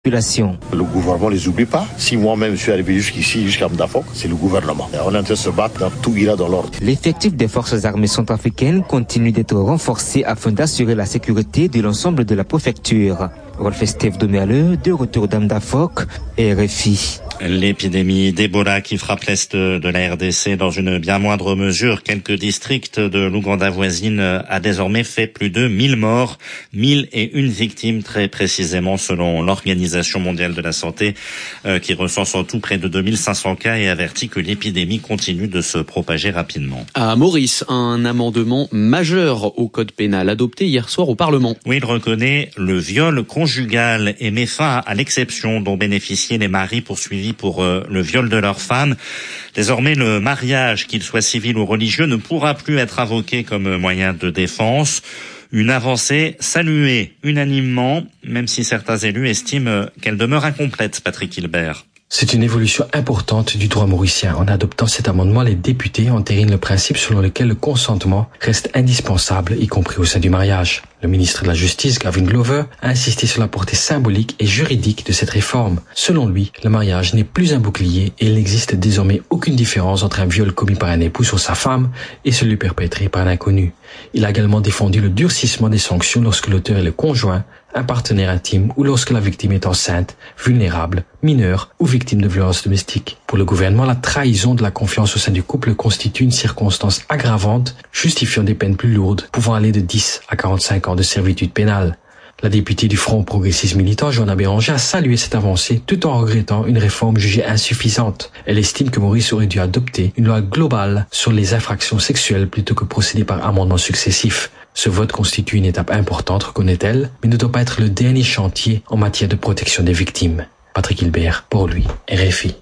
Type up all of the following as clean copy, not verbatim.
Le gouvernement ne les oublie pas. Si moi-même je suis arrivé jusqu'ici, jusqu'à Mdafok, c'est le gouvernement. On est en train de se battre, dans tout ira dans l'ordre. L'effectif des forces armées centrafricaines continue d'être renforcé afin d'assurer la sécurité de l'ensemble de la préfecture. Rolf Steve Doméaleux, de retour d'Amdafok et RFI. L'épidémie d'Ebola qui frappe l'est de la RDC dans une bien moindre mesure. Quelques districts de l'Ouganda voisine a désormais fait plus de 1000 morts, 1001 victimes très précisément selon l'Organisation mondiale de la santé qui recense en tout près de 2500 cas et avertit que l'épidémie continue de se propager rapidement. À Maurice, un amendement majeur au code pénal adopté hier soir au Parlement. Oui, il reconnaît le viol conjugal et met fin à l'exception dont bénéficiaient les maris poursuivis pour le viol de leurs femmes. Désormais, le mariage, qu'il soit civil ou religieux, ne pourra plus être invoqué comme moyen de défense. Une avancée saluée unanimement, même si certains élus estiment qu'elle demeure incomplète, Patrick Hilbert. C'est une évolution importante du droit mauricien. En adoptant cet amendement, les députés entérinent le principe selon lequel le consentement reste indispensable, y compris au sein du mariage. Le ministre de la Justice, Gavin Glover, a insisté sur la portée symbolique et juridique de cette réforme. Selon lui, le mariage n'est plus un bouclier et il n'existe désormais aucune différence entre un viol commis par un époux sur sa femme et celui perpétré par un inconnu. Il a également défendu le durcissement des sanctions lorsque l'auteur est le conjoint, un partenaire intime ou lorsque la victime est enceinte, vulnérable, mineure ou victime de violences domestiques. Pour le gouvernement, la trahison de la confiance au sein du couple constitue une circonstance aggravante, justifiant des peines plus lourdes, pouvant aller de 10 à 45 ans de servitude pénale. La députée du Front progressiste militant, Joanna Béranger, a salué cette avancée tout en regrettant une réforme jugée insuffisante. Elle estime que Maurice aurait dû adopter une loi globale sur les infractions sexuelles plutôt que procéder par amendements successifs. Ce vote constitue une étape importante, reconnaît-elle, mais ne doit pas être le dernier chantier en matière de protection des victimes. Patrick Hilbert, pour lui, RFI.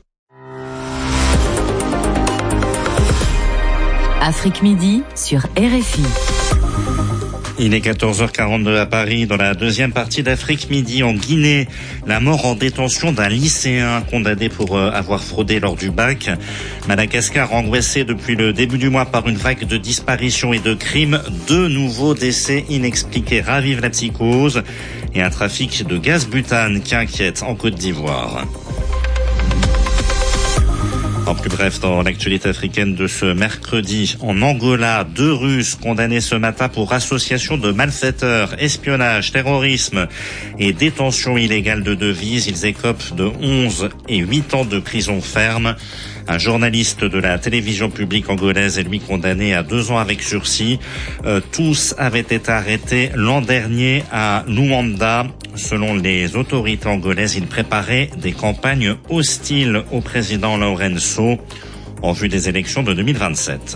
Afrique Midi sur RFI. Il est 14h42 à Paris. Dans la deuxième partie d'Afrique Midi, en Guinée, la mort en détention d'un lycéen condamné pour avoir fraudé lors du bac. Madagascar, angoissé depuis le début du mois par une vague de disparitions et de crimes. 2 nouveaux décès inexpliqués ravivent la psychose. Et un trafic de gaz butane qui inquiète en Côte d'Ivoire. En plus bref, dans l'actualité africaine de ce mercredi, en Angola, 2 Russes condamnés ce matin pour association de malfaiteurs, espionnage, terrorisme et détention illégale de devises. Ils écopent de 11 et 8 ans de prison ferme. Un journaliste de la télévision publique angolaise est lui condamné à 2 ans avec sursis. Tous avaient été arrêtés l'an dernier à Luanda. Selon les autorités angolaises, ils préparaient des campagnes hostiles au président Lourenço en vue des élections de 2027.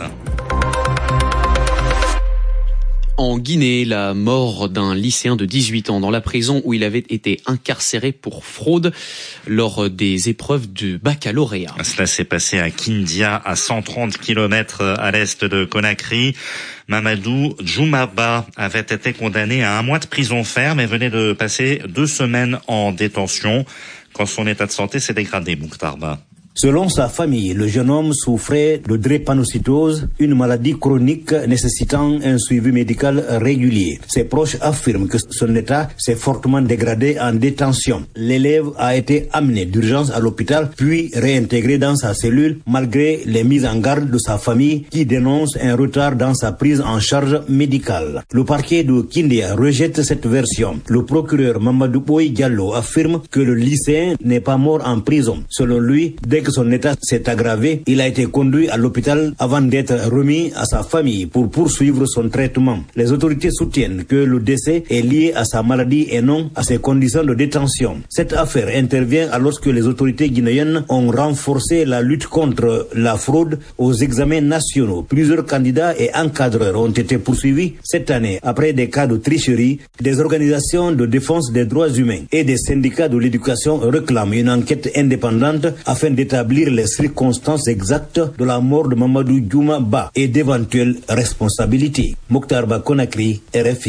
En Guinée, la mort d'un lycéen de 18 ans dans la prison où il avait été incarcéré pour fraude lors des épreuves du baccalauréat. Cela s'est passé à Kindia, à 130 km à l'est de Conakry. Mamadou Djoumaba avait été condamné à 1 mois de prison ferme et venait de passer 2 semaines en détention quand son état de santé s'est dégradé, Mouktarba. Selon sa famille, le jeune homme souffrait de drépanocytose, une maladie chronique nécessitant un suivi médical régulier. Ses proches affirment que son état s'est fortement dégradé en détention. L'élève a été amené d'urgence à l'hôpital, puis réintégré dans sa cellule, malgré les mises en garde de sa famille qui dénonce un retard dans sa prise en charge médicale. Le parquet de Kindia rejette cette version. Le procureur Mamadou Boy Diallo affirme que le lycéen n'est pas mort en prison. Selon lui, dès que son état s'est aggravé, il a été conduit à l'hôpital avant d'être remis à sa famille pour poursuivre son traitement. Les autorités soutiennent que le décès est lié à sa maladie et non à ses conditions de détention. Cette affaire intervient alors que les autorités guinéennes ont renforcé la lutte contre la fraude aux examens nationaux. Plusieurs candidats et encadreurs ont été poursuivis cette année après des cas de tricherie. Des organisations de défense des droits humains et des syndicats de l'éducation réclament une enquête indépendante afin d'établir les circonstances exactes de la mort de Mamadou Djoumaba et d'éventuelles responsabilités. Mokhtar Ba, Conakry, RFI.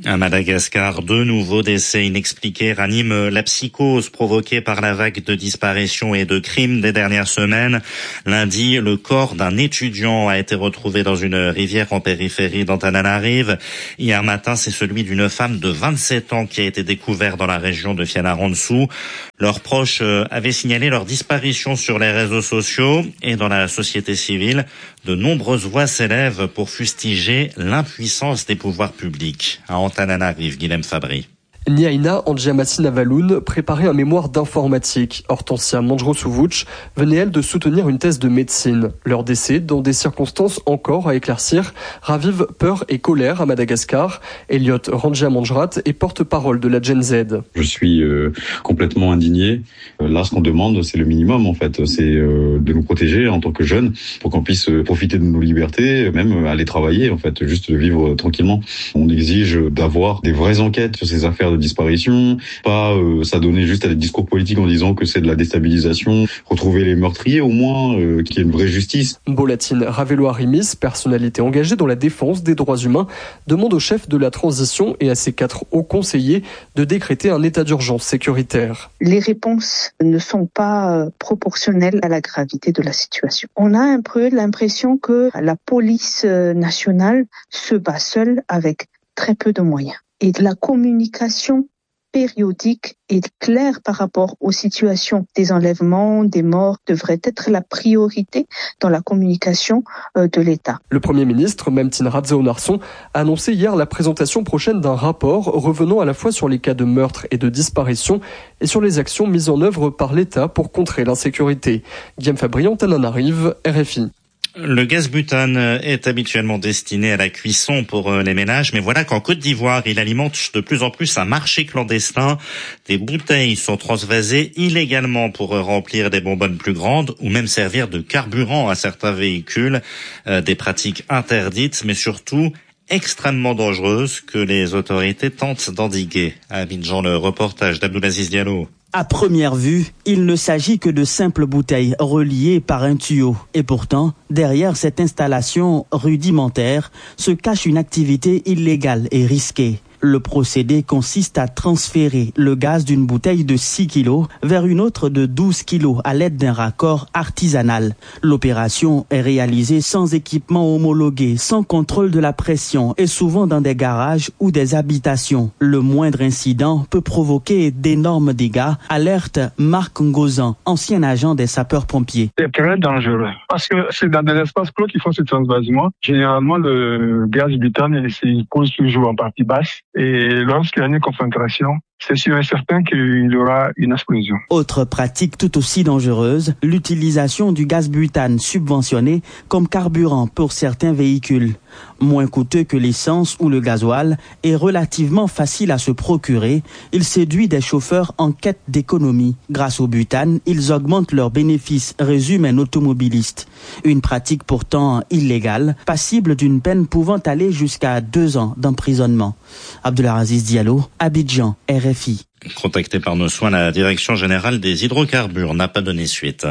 À Madagascar, 2 nouveaux décès inexpliqués raniment la psychose provoquée par la vague de disparitions et de crimes des dernières semaines. Lundi, le corps d'un étudiant a été retrouvé dans une rivière en périphérie d'Antananarive. Hier matin, c'est celui d'une femme de 27 ans qui a été découvert dans la région de Fianarantsoa. Leurs proches avaient signalé leur disparition sur les réseaux sociaux et dans la société civile. De nombreuses voix s'élèvent pour fustiger l'impuissance des pouvoirs publics. À Antananarive, Guilhem Fabry. Niaina Andjiamassi Navaloun préparait un mémoire d'informatique. Hortensia Mandjrosovic venait, elle, de soutenir une thèse de médecine. Leur décès, dans des circonstances encore à éclaircir, ravive peur et colère à Madagascar. Elliot Ranjamandjrat est porte-parole de la Gen Z. Je suis complètement indigné. Là, ce qu'on demande, c'est le minimum, en fait. C'est de nous protéger en tant que jeunes pour qu'on puisse profiter de nos libertés, même aller travailler, en fait, juste de vivre tranquillement. On exige d'avoir des vraies enquêtes sur ces affaires de disparition, pas s'adonner juste à des discours politiques en disant que c'est de la déstabilisation, retrouver les meurtriers au moins, qu'il y ait une vraie justice. Bolatine Ravelo-Arimis, personnalité engagée dans la défense des droits humains, demande au chef de la transition et à ses 4 hauts conseillers de décréter un état d'urgence sécuritaire. Les réponses ne sont pas proportionnelles à la gravité de la situation. On a un peu l'impression que la police nationale se bat seule avec très peu de moyens. Et la communication périodique et claire par rapport aux situations des enlèvements, des morts, devrait être la priorité dans la communication de l'État. Le Premier ministre, Memtine Radzao-Narsson, a annoncé hier la présentation prochaine d'un rapport revenant à la fois sur les cas de meurtre et de disparition et sur les actions mises en œuvre par l'État pour contrer l'insécurité. Guillaume Fabry, Antananarive, RFI. Le gaz butane est habituellement destiné à la cuisson pour les ménages, mais voilà qu'en Côte d'Ivoire, il alimente de plus en plus un marché clandestin. Des bouteilles sont transvasées illégalement pour remplir des bonbonnes plus grandes ou même servir de carburant à certains véhicules. Des pratiques interdites, mais surtout extrêmement dangereuses que les autorités tentent d'endiguer. À Abidjan, le reportage d'Abdoulaziz Diallo. À première vue, il ne s'agit que de simples bouteilles reliées par un tuyau. Et pourtant, derrière cette installation rudimentaire se cache une activité illégale et risquée. Le procédé consiste à transférer le gaz d'une bouteille de 6 kg vers une autre de 12 kg à l'aide d'un raccord artisanal. L'opération est réalisée sans équipement homologué, sans contrôle de la pression et souvent dans des garages ou des habitations. Le moindre incident peut provoquer d'énormes dégâts, alerte Marc Ngozan, ancien agent des sapeurs-pompiers. C'est très dangereux parce que c'est dans des espaces clos qu'ils font ce transvasement. Généralement, le gaz butane il pose toujours en partie basse. Et lorsqu'il y a une concentration, c'est sûr et certain qu'il y aura une explosion. Autre pratique tout aussi dangereuse, l'utilisation du gaz butane subventionné comme carburant pour certains véhicules. Moins coûteux que l'essence ou le gasoil et relativement facile à se procurer, il séduit des chauffeurs en quête d'économie. Grâce au butane, ils augmentent leurs bénéfices, résume un automobiliste. Une pratique pourtant illégale, passible d'une peine pouvant aller jusqu'à 2 ans d'emprisonnement. Abdoulaziz Diallo, Abidjan, RFI. Contacté par nos soins, la Direction générale des hydrocarbures n'a pas donné suite.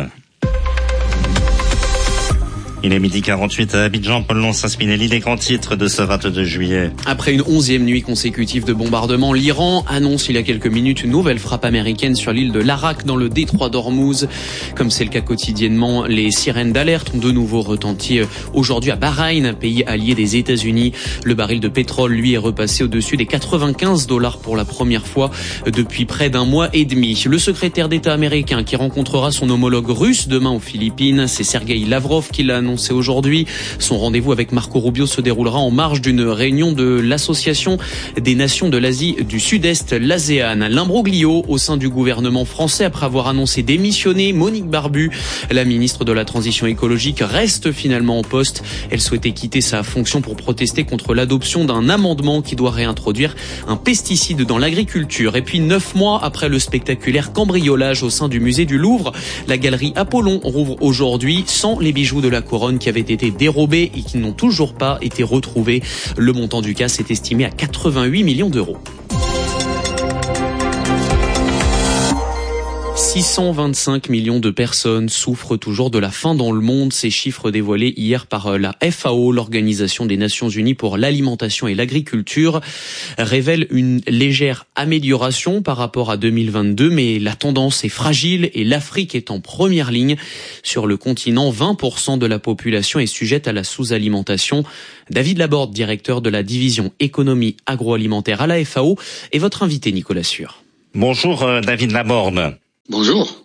Il est 12h48 à Abidjan. Paul Lons-Spinelli, les grands titres de ce 22 juillet. Après une 11e nuit consécutive de bombardements, l'Iran annonce il y a quelques minutes une nouvelle frappe américaine sur l'île de l'Arak dans le détroit d'Ormuz. Comme c'est le cas quotidiennement, les sirènes d'alerte ont de nouveau retenti aujourd'hui à Bahreïn, pays allié des États-Unis. Le baril de pétrole, lui, est repassé au-dessus des $95 pour la première fois depuis près d'un mois et demi. Le secrétaire d'État américain qui rencontrera son homologue russe demain aux Philippines, c'est Sergueï Lavrov qui l'a annoncé aujourd'hui. Son rendez-vous avec Marco Rubio se déroulera en marge d'une réunion de l'Association des Nations de l'Asie du Sud-Est, l'ASEAN. L'imbroglio au sein du gouvernement français après avoir annoncé démissionner Monique Barbu. La ministre de la Transition écologique reste finalement en poste. Elle souhaitait quitter sa fonction pour protester contre l'adoption d'un amendement qui doit réintroduire un pesticide dans l'agriculture. Et puis 9 mois après le spectaculaire cambriolage au sein du musée du Louvre, la galerie Apollon rouvre aujourd'hui sans les bijoux de la couronne qui avaient été dérobés et qui n'ont toujours pas été retrouvés. Le montant du cas s'est estimé à 88 millions d'euros. 625 millions de personnes souffrent toujours de la faim dans le monde. Ces chiffres dévoilés hier par la FAO, l'Organisation des Nations Unies pour l'alimentation et l'agriculture, révèlent une légère amélioration par rapport à 2022, mais la tendance est fragile et l'Afrique est en première ligne. Sur le continent, 20% de la population est sujette à la sous-alimentation. David Laborde, directeur de la division économie agroalimentaire à la FAO, est votre invité, Nicolas Suhr. Bonjour David Laborde. Bonjour.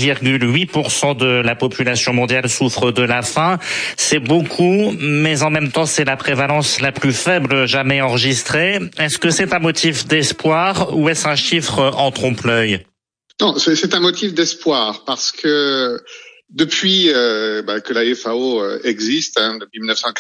7,8% de la population mondiale souffre de la faim. C'est beaucoup, mais en même temps, c'est la prévalence la plus faible jamais enregistrée. Est-ce que c'est un motif d'espoir ou est-ce un chiffre en trompe-l'œil? Non, c'est un motif d'espoir parce que depuis que la FAO existe, depuis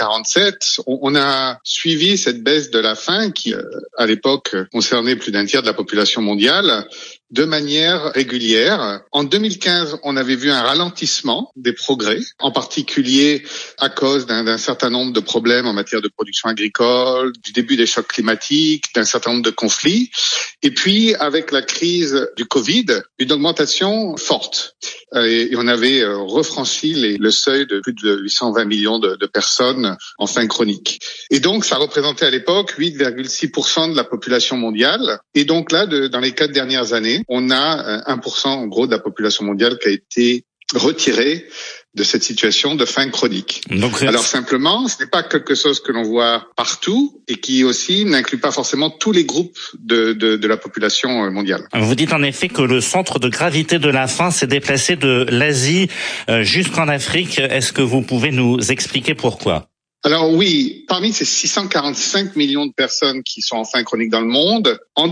1947, on a suivi cette baisse de la faim qui, à l'époque, concernait plus d'un tiers de la population mondiale, de manière régulière. En 2015, on avait vu un ralentissement des progrès, en particulier à cause d'un certain nombre de problèmes en matière de production agricole, du début des chocs climatiques, d'un certain nombre de conflits. Et puis, avec la crise du Covid, une augmentation forte. Et on avait refranchi le seuil de plus de 820 millions de personnes en faim chronique. Et donc, ça représentait à l'époque 8,6% de la population mondiale. Et donc là, dans les 4 dernières années, on a 1% en gros de la population mondiale qui a été retirée de cette situation de faim chronique. Donc, alors simplement, ce n'est pas quelque chose que l'on voit partout et qui aussi n'inclut pas forcément tous les groupes de la population mondiale. Vous dites en effet que le centre de gravité de la faim s'est déplacé de l'Asie jusqu'en Afrique. Est-ce que vous pouvez nous expliquer pourquoi ? Alors oui, parmi ces 645 millions de personnes qui sont en faim chronique dans le monde, en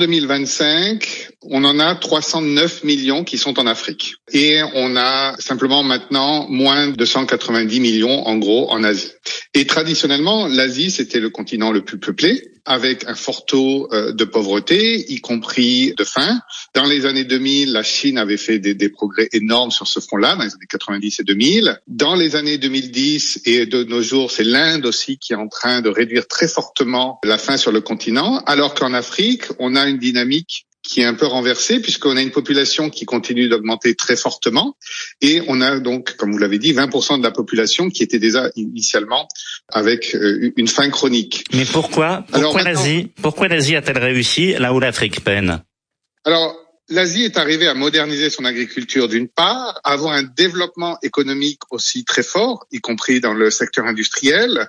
2025, on en a 309 millions qui sont en Afrique. Et on a simplement maintenant moins de 190 millions en gros en Asie. Et traditionnellement, l'Asie, c'était le continent le plus peuplé, avec un fort taux de pauvreté, y compris de faim. Dans les années 2000, la Chine avait fait des progrès énormes sur ce front-là, dans les années 90 et 2000. Dans les années 2010 et de nos jours, c'est l'Inde aussi qui est en train de réduire très fortement la faim sur le continent, alors qu'en Afrique, on a une dynamique qui est un peu renversée puisqu'on a une population qui continue d'augmenter très fortement et on a donc, comme vous l'avez dit, 20% de la population qui était déjà initialement avec une faim chronique. Mais pourquoi l'Asie a-t-elle réussi là où l'Afrique peine? Alors, l'Asie est arrivée à moderniser son agriculture d'une part, à avoir un développement économique aussi très fort, y compris dans le secteur industriel.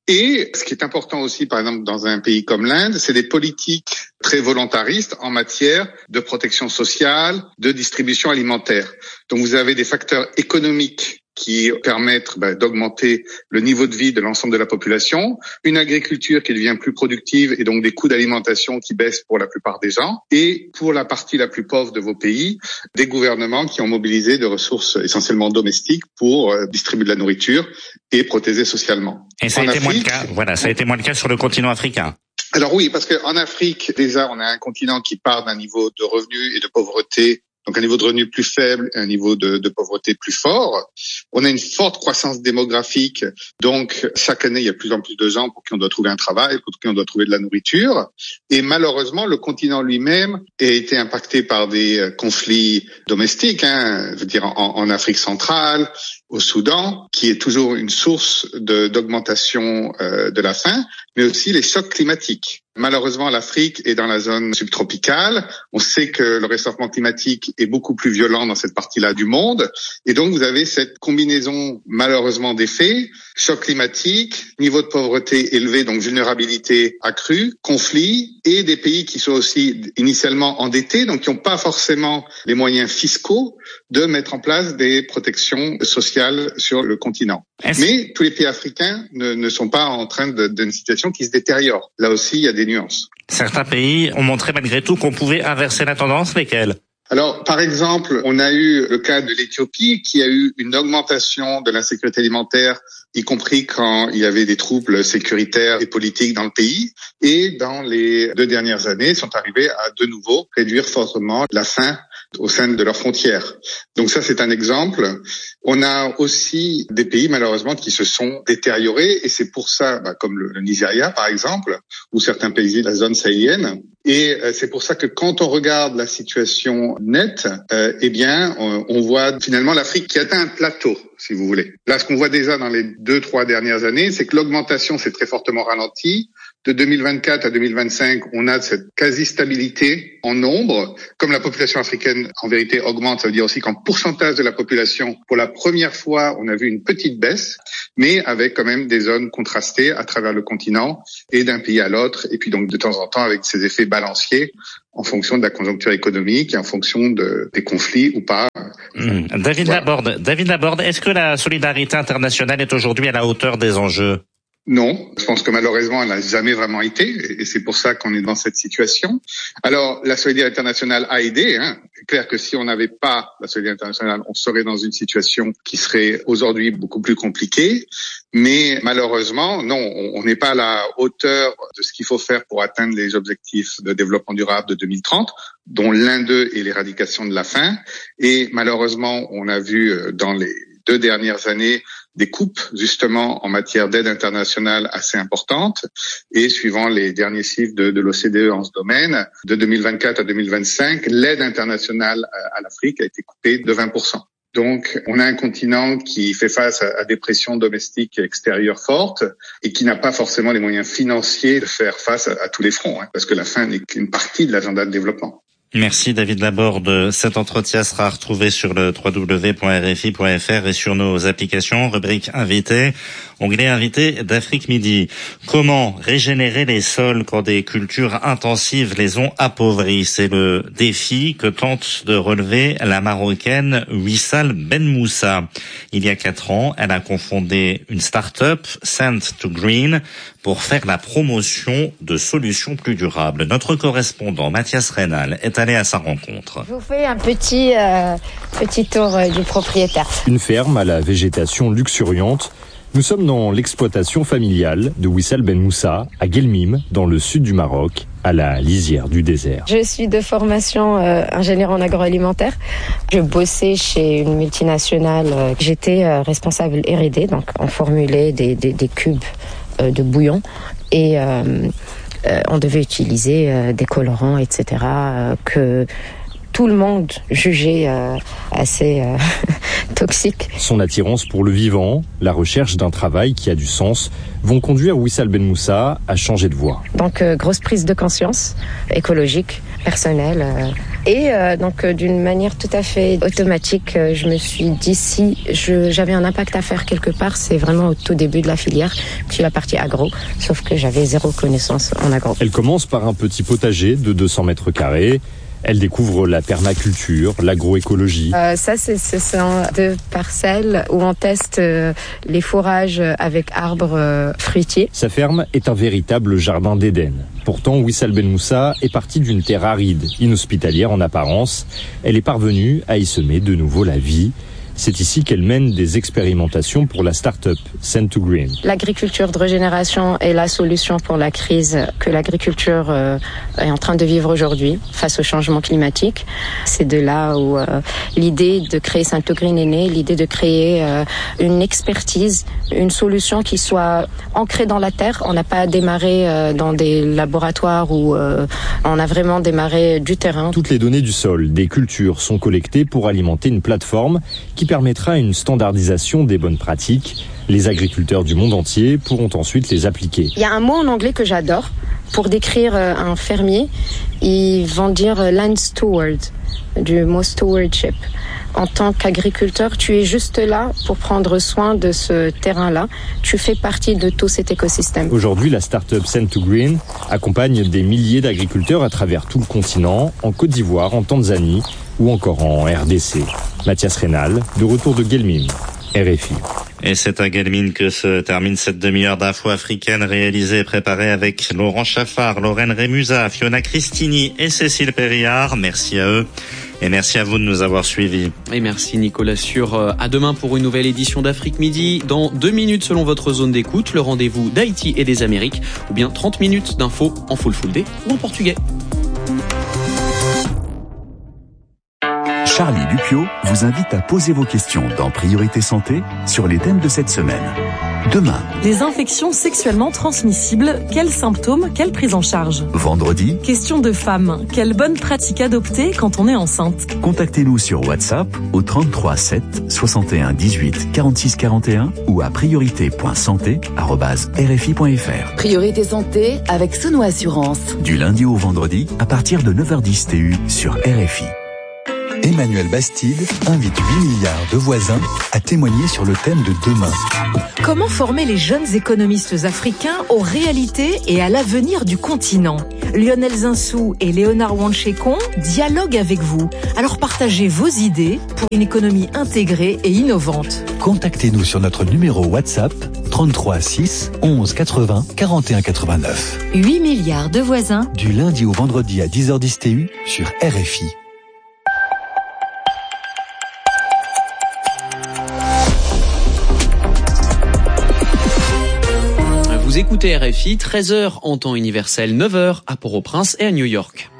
Et ce qui est important aussi, par exemple, dans un pays comme l'Inde, c'est des politiques très volontaristes en matière de protection sociale, de distribution alimentaire. Donc vous avez des facteurs économiques qui permettent d'augmenter le niveau de vie de l'ensemble de la population, une agriculture qui devient plus productive et donc des coûts d'alimentation qui baissent pour la plupart des gens, et pour la partie la plus pauvre de vos pays, des gouvernements qui ont mobilisé des ressources essentiellement domestiques pour distribuer de la nourriture et protéger socialement. Et ça a été moins le cas. Voilà, ça a été moins le cas sur le continent africain. Alors oui, parce qu'en Afrique, déjà, on a un continent qui part d'un niveau de revenus et de pauvreté, donc un niveau de revenus plus faible, un niveau de pauvreté plus fort. On a une forte croissance démographique, donc chaque année il y a de plus en plus de gens pour qui on doit trouver un travail, pour qui on doit trouver de la nourriture. Et malheureusement, le continent lui-même a été impacté par des conflits domestiques, je veux dire en Afrique centrale, au Soudan, qui est toujours une source d'augmentation de la faim, mais aussi les chocs climatiques. Malheureusement, l'Afrique est dans la zone subtropicale. On sait que le réchauffement climatique est beaucoup plus violent dans cette partie-là du monde. Et donc, vous avez cette combinaison, malheureusement, d'effets, choc climatique, niveau de pauvreté élevé, donc vulnérabilité accrue, conflits, et des pays qui sont aussi initialement endettés, donc qui n'ont pas forcément les moyens fiscaux de mettre en place des protections sociales sur le continent. Mais tous les pays africains ne sont pas en train d'une situation qui se détériore. Là aussi, il y a des nuances. Certains pays ont montré malgré tout qu'on pouvait inverser la tendance, lesquels? Alors, par exemple, on a eu le cas de l'Éthiopie qui a eu une augmentation de l'insécurité alimentaire, y compris quand il y avait des troubles sécuritaires et politiques dans le pays. Et dans les 2 dernières années, sont arrivés à de nouveau réduire fortement la faim au sein de leurs frontières. Donc ça, c'est un exemple. On a aussi des pays, malheureusement, qui se sont détériorés. Et c'est pour ça, comme le Nigeria, par exemple, ou certains pays de la zone sahélienne, Et c'est pour ça que quand on regarde la situation nette, on voit finalement l'Afrique qui atteint un plateau, si vous voulez. Là, ce qu'on voit déjà dans les 2-3 dernières années, c'est que l'augmentation s'est très fortement ralentie. De 2024 à 2025, on a cette quasi-stabilité en nombre. Comme la population africaine, en vérité, augmente, ça veut dire aussi qu'en pourcentage de la population, pour la première fois, on a vu une petite baisse, mais avec quand même des zones contrastées à travers le continent et d'un pays à l'autre. Et puis donc, de temps en temps, avec ces effets balanciers en fonction de la conjoncture économique et en fonction des conflits ou pas. David Laborde, est-ce que la solidarité internationale est aujourd'hui à la hauteur des enjeux? Non, je pense que malheureusement, elle n'a jamais vraiment été, et c'est pour ça qu'on est dans cette situation. Alors, la solidarité internationale a aidé. C'est clair que si on n'avait pas la solidarité internationale, on serait dans une situation qui serait aujourd'hui beaucoup plus compliquée. Mais malheureusement, non, on n'est pas à la hauteur de ce qu'il faut faire pour atteindre les objectifs de développement durable de 2030, dont l'un d'eux est l'éradication de la faim. Et malheureusement, on a vu dans les 2 dernières années des coupes justement en matière d'aide internationale assez importantes, et suivant les derniers chiffres de l'OCDE en ce domaine, de 2024 à 2025, l'aide internationale à l'Afrique a été coupée de 20%. Donc, on a un continent qui fait face à des pressions domestiques et extérieures fortes et qui n'a pas forcément les moyens financiers de faire face à tous les fronts, parce que la faim n'est qu'une partie de l'agenda de développement. Merci David Laborde. Cet entretien sera retrouvé sur le www.rfi.fr et sur nos applications, rubrique invité, onglet invité d'Afrique Midi. Comment régénérer les sols quand des cultures intensives les ont appauvris? C'est le défi que tente de relever la Marocaine Wissal Ben Moussa. Il y a 4 ans, elle a cofondé une start-up, Sand2Green, pour faire la promotion de solutions plus durables. Notre correspondant Mathias Reynal est allé à sa rencontre. Je vous fais un petit tour du propriétaire. Une ferme à la végétation luxuriante. Nous sommes dans l'exploitation familiale de Wissal Ben Moussa à Guelmim, dans le sud du Maroc, à la lisière du désert. Je suis de formation ingénieur en agroalimentaire. Je bossais chez une multinationale. J'étais responsable R&D, donc on formulait des cubes de bouillon et on devait utiliser des colorants, etc., que tout le monde jugeait assez toxiques. Son attirance pour le vivant, la recherche d'un travail qui a du sens, vont conduire Wissal Ben Moussa à changer de voie. Donc grosse prise de conscience écologique, personnelle, et donc d'une manière tout à fait automatique, je me suis dit si j'avais un impact à faire quelque part, c'est vraiment au tout début de la filière, puis la partie agro, sauf que j'avais 0 connaissance en agro. Elle commence par un petit potager de 200 mètres carrés. Elle découvre la permaculture, l'agroécologie. Ça, ce sont 2 parcelles où on teste les fourrages avec arbres fruitiers. Sa ferme est un véritable jardin d'Éden. Pourtant, Wissal Ben Moussa est partie d'une terre aride, inhospitalière en apparence. Elle est parvenue à y semer de nouveau la vie. C'est ici qu'elle mène des expérimentations pour la start-up Sand2Green. L'agriculture de régénération est la solution pour la crise que l'agriculture est en train de vivre aujourd'hui face au changement climatique. C'est de là où l'idée de créer Sand2Green est née, l'idée de créer une expertise, une solution qui soit ancrée dans la terre. On n'a pas démarré dans des laboratoires où on a vraiment démarré du terrain. Toutes les données du sol, des cultures sont collectées pour alimenter une plateforme qui permettra une standardisation des bonnes pratiques. Les agriculteurs du monde entier pourront ensuite les appliquer. Il y a un mot en anglais que j'adore pour décrire un fermier. Ils vont dire land steward, du mot stewardship. En tant qu'agriculteur, tu es juste là pour prendre soin de ce terrain-là. Tu fais partie de tout cet écosystème. Aujourd'hui, la start-up Sand2Green accompagne des milliers d'agriculteurs à travers tout le continent, en Côte d'Ivoire, en Tanzanie ou encore en RDC. Mathias Reynal, de retour de Guelmim, RFI. Et c'est à Guelmim que se termine cette demi-heure d'infos africaines réalisée et préparée avec Laurent Chaffard, Lorraine Rémusat, Fiona Cristini et Cécile Périard. Merci à eux. Et merci à vous de nous avoir suivis. Et merci Nicolas Sûr. À demain pour une nouvelle édition d'Afrique Midi. Dans 2 minutes selon votre zone d'écoute, le rendez-vous d'Haïti et des Amériques. Ou bien 30 minutes d'infos en full day ou en portugais. Charlie Dupio vous invite à poser vos questions dans Priorité Santé sur les thèmes de cette semaine. demain. Les infections sexuellement transmissibles, quels symptômes, quelle prise en charge? Vendredi, question de femme, quelle bonne pratique adopter quand on est enceinte? Contactez-nous sur WhatsApp au 33 7 61 18 46 41 ou à priorité.santé@rfi.fr. Priorité santé avec Sono Assurance. Du lundi au vendredi à partir de 9h10 TU sur RFI. Emmanuel Bastide invite 8 milliards de voisins à témoigner sur le thème de demain. Comment former les jeunes économistes africains aux réalités et à l'avenir du continent? Lionel Zinsou et Léonard Wanchekon dialoguent avec vous. Alors partagez vos idées pour une économie intégrée et innovante. Contactez-nous sur notre numéro WhatsApp 33 6 11 80 41 89. 8 milliards de voisins. Du lundi au vendredi à 10h10 TU sur RFI. Vous écoutez RFI, 13h en temps universel, 9h à Port-au-Prince et à New York.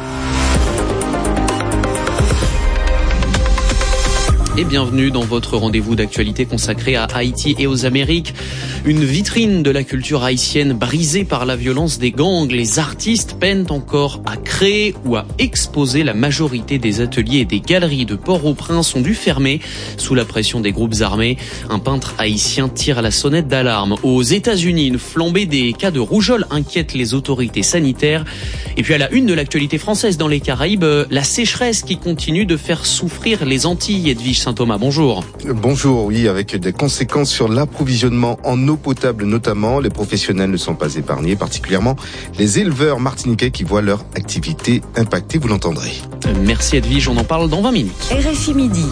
Et bienvenue dans votre rendez-vous d'actualité consacré à Haïti et aux Amériques. Une vitrine de la culture haïtienne brisée par la violence des gangs. Les artistes peinent encore à créer ou à exposer. La majorité des ateliers et des galeries de Port-au-Prince ont dû fermer sous la pression des groupes armés. Un peintre haïtien tire à la sonnette d'alarme. Aux États-Unis, une flambée des cas de rougeole inquiète les autorités sanitaires. Et puis à la une de l'actualité française dans les Caraïbes, la sécheresse qui continue de faire souffrir les Antilles. Edwige Saint-Thomas, bonjour. Bonjour, oui, avec des conséquences sur l'approvisionnement en eau potable notamment. Les professionnels ne sont pas épargnés, particulièrement les éleveurs martiniquais qui voient leur activité impactée, vous l'entendrez. Merci Edwige, on en parle dans 20 minutes. RFI Midi.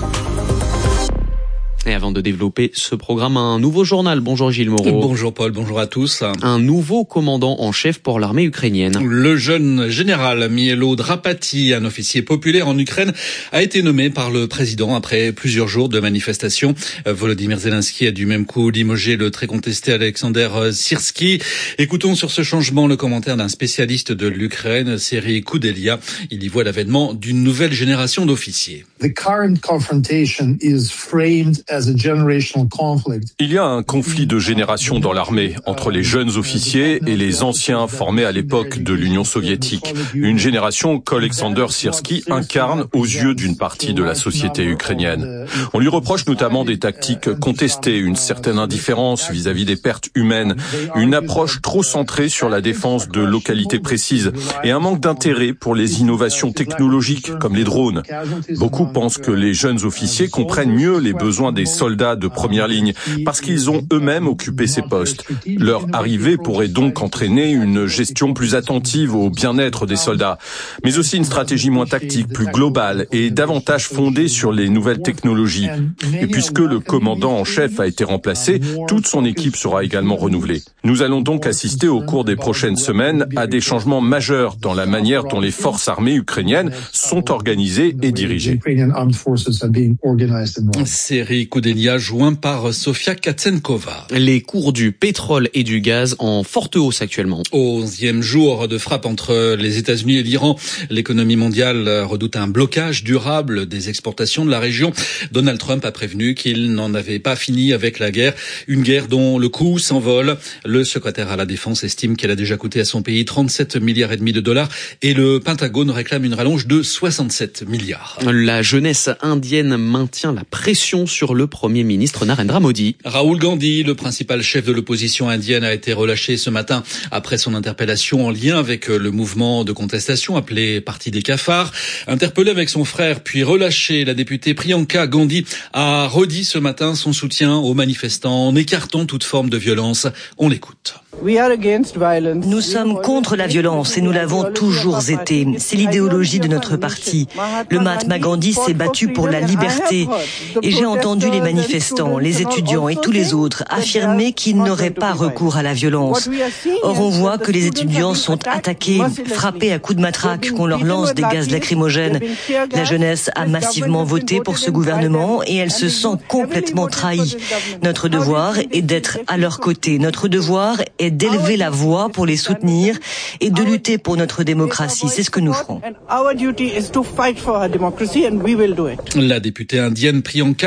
Et avant de développer ce programme, un nouveau journal. Bonjour Gilles Moreau. Bonjour Paul, bonjour à tous. Un nouveau commandant en chef pour l'armée ukrainienne. Le jeune général Mihailo Drapati, un officier populaire en Ukraine, a été nommé par le président après plusieurs jours de manifestations. Volodymyr Zelensky a du même coup limogé le très contesté Alexander Syrski. Écoutons sur ce changement le commentaire d'un spécialiste de l'Ukraine, Serhiy Koudelia. Il y voit l'avènement d'une nouvelle génération d'officiers. The current confrontation is framed as a generational conflict. Il y a un conflit de génération dans l'armée entre les jeunes officiers et les anciens formés à l'époque de l'Union soviétique. Une génération qu'Alexander Syrski incarne aux yeux d'une partie de la société ukrainienne. On lui reproche notamment des tactiques contestées, une certaine indifférence vis-à-vis des pertes humaines, une approche trop centrée sur la défense de localités précises et un manque d'intérêt pour les innovations technologiques comme les drones. Beaucoup pensent que les jeunes officiers comprennent mieux les besoins des soldats de première ligne parce qu'ils ont eux-mêmes occupé ces postes. Leur arrivée pourrait donc entraîner une gestion plus attentive au bien-être des soldats, mais aussi une stratégie moins tactique, plus globale et davantage fondée sur les nouvelles technologies. Et puisque le commandant en chef a été remplacé, toute son équipe sera également renouvelée. Nous allons donc assister au cours des prochaines semaines à des changements majeurs dans la manière dont les forces armées ukrainiennes sont organisées et dirigées. Serhiy Koudelia, joint par Sofia Katsenkova. Les cours du pétrole et du gaz en forte hausse actuellement. 11e jour de frappe entre les États-Unis et l'Iran. L'économie mondiale redoute un blocage durable des exportations de la région. Donald Trump a prévenu qu'il n'en avait pas fini avec la guerre. Une guerre dont le coût s'envole. Le secrétaire à la Défense estime qu'elle a déjà coûté à son pays 37,5 milliards de dollars et le Pentagone réclame une rallonge de 67 milliards. La jeunesse indienne maintient la pression sur le Premier ministre Narendra Modi. Rahul Gandhi, le principal chef de l'opposition indienne, a été relâché ce matin après son interpellation en lien avec le mouvement de contestation appelé Parti des cafards. Interpellé avec son frère puis relâché, la députée Priyanka Gandhi a redit ce matin son soutien aux manifestants en écartant toute forme de violence. On l'écoute. Nous sommes contre la violence et nous l'avons toujours été. C'est l'idéologie de notre parti. Le Mahatma Gandhi s'est battu pour la liberté. Et j'ai entendu les manifestants, les étudiants et tous les autres affirmer qu'ils n'auraient pas recours à la violence. Or, on voit que les étudiants sont attaqués, frappés à coups de matraque, qu'on leur lance des gaz lacrymogènes. La jeunesse a massivement voté pour ce gouvernement et elle se sent complètement trahie. Notre devoir est d'être à leur côté. Notre devoir est d'élever la voix pour les soutenir et de lutter pour notre démocratie. C'est ce que nous ferons. La députée indienne Priyanka Gandhi.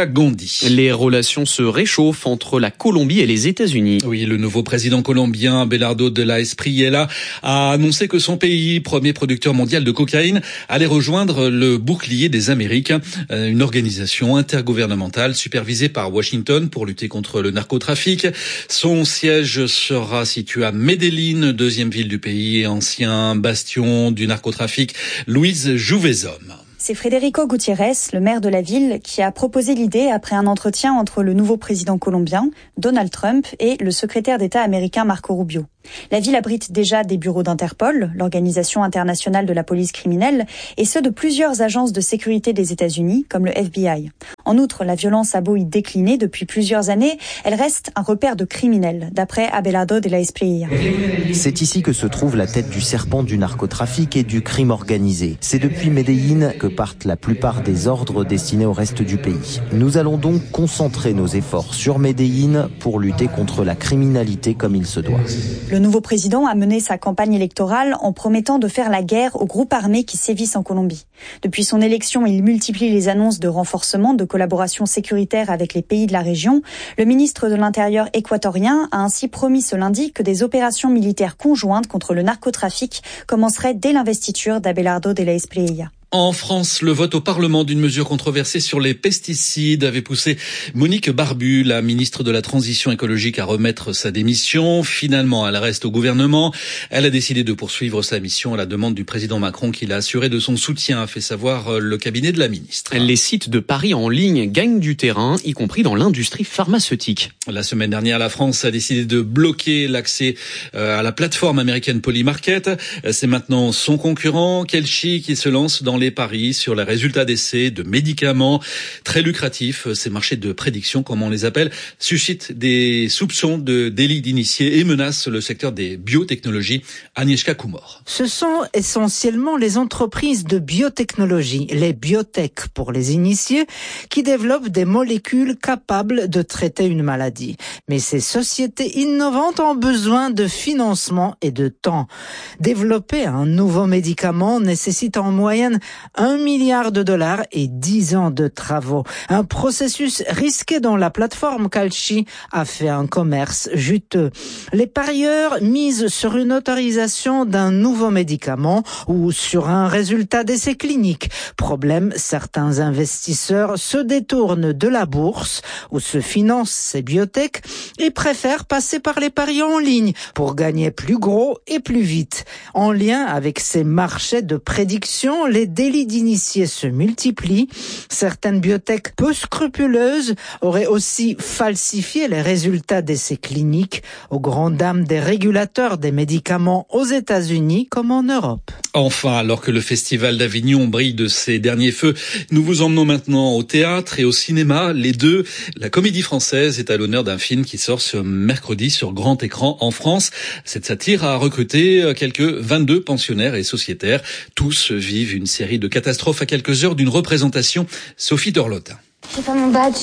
mardi. Les relations se réchauffent entre la Colombie et les États-Unis. Oui, le nouveau président colombien Abelardo de la Espriella a annoncé que son pays, premier producteur mondial de cocaïne, allait rejoindre le bouclier des Amériques, une organisation intergouvernementale supervisée par Washington pour lutter contre le narcotrafic. Son siège sera situé à Medellín, deuxième ville du pays et ancien bastion du narcotrafic. Louise Jouvezhomme. C'est Federico Gutiérrez, le maire de la ville, qui a proposé l'idée après un entretien entre le nouveau président colombien, Donald Trump, et le secrétaire d'État américain Marco Rubio. La ville abrite déjà des bureaux d'Interpol, l'Organisation internationale de la police criminelle, et ceux de plusieurs agences de sécurité des États-Unis, comme le FBI. En outre, la violence a beau y décliner depuis plusieurs années, elle reste un repère de criminels, d'après Abelardo de la Espriella. C'est ici que se trouve la tête du serpent du narcotrafic et du crime organisé. C'est depuis Medellín que partent la plupart des ordres destinés au reste du pays. Nous allons donc concentrer nos efforts sur Medellín pour lutter contre la criminalité comme il se doit. Le nouveau président a mené sa campagne électorale en promettant de faire la guerre aux groupes armés qui sévissent en Colombie. Depuis son élection, il multiplie les annonces de renforcement de collaboration sécuritaire avec les pays de la région. Le ministre de l'Intérieur équatorien a ainsi promis ce lundi que des opérations militaires conjointes contre le narcotrafic commenceraient dès l'investiture d'Abelardo de la Espriella. En France, le vote au Parlement d'une mesure controversée sur les pesticides avait poussé Monique Barbu, la ministre de la Transition écologique, à remettre sa démission. Finalement, elle reste au gouvernement. Elle a décidé de poursuivre sa mission à la demande du président Macron, qui l'a assuré de son soutien, a fait savoir le cabinet de la ministre. Les sites de paris en ligne gagnent du terrain, y compris dans l'industrie pharmaceutique. La semaine dernière, la France a décidé de bloquer l'accès à la plateforme américaine Polymarket. C'est maintenant son concurrent, Kelchi, qui se lance dans les paris sur les résultats d'essais de médicaments très lucratifs. Ces marchés de prédiction, comme on les appelle, suscitent des soupçons de délit d'initié et menacent le secteur des biotechnologies. Agnieszka Kumor. Ce sont essentiellement les entreprises de biotechnologie, les biotech pour les initiés, qui développent des molécules capables de traiter une maladie. Mais ces sociétés innovantes ont besoin de financement et de temps. Développer un nouveau médicament nécessite en moyenne $1 milliard et 10 ans de travaux. Un processus risqué dont la plateforme Kalshi a fait un commerce juteux. Les parieurs misent sur une autorisation d'un nouveau médicament ou sur un résultat d'essai clinique. Problème, certains investisseurs se détournent de la bourse où se financent ces biotech et préfèrent passer par les paris en ligne pour gagner plus gros et plus vite. En lien avec ces marchés de prédiction, les délits d'initiés se multiplient. Certaines biotech peu scrupuleuses auraient aussi falsifié les résultats d'essais cliniques aux grandes dames des régulateurs des médicaments aux États-Unis comme en Europe. Enfin, alors que le Festival d'Avignon brille de ses derniers feux, nous vous emmenons maintenant au théâtre et au cinéma. Les deux, la Comédie Française est à l'honneur d'un film qui sort ce mercredi sur grand écran en France. Cette satire a recruté quelques 22 pensionnaires et sociétaires. Tous vivent une série de catastrophes à quelques heures d'une représentation. Sophie Dorlotin. J'ai pas mon badge.